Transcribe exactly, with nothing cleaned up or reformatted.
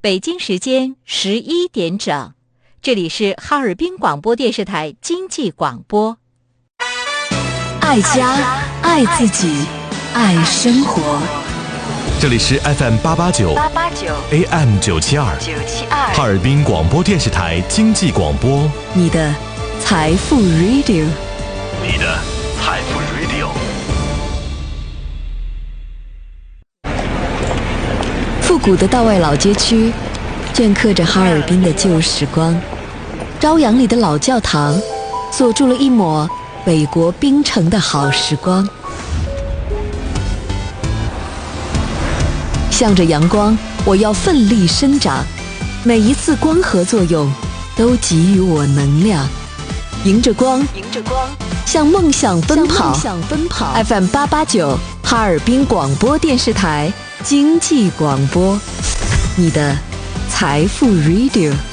北京时间十一点整，这里是哈尔滨广播电视台经济广播。 爱家，爱自己，爱生活。 这里是 F M 八八九 A M 九七二哈尔滨广播电视台经济广播， 你的财富 Radio， 你的财富 Radio。 复古的道外老街区镌刻着哈尔滨的旧时光，朝阳里的老教堂锁住了一抹北国冰城的好时光。向着阳光，我要奋力生长，每一次光合作用都给予我能量，迎着光，迎着光，向梦想奔跑。向梦想奔跑。F M 八八九哈尔滨广播电视台经济广播，你的财富 Radio。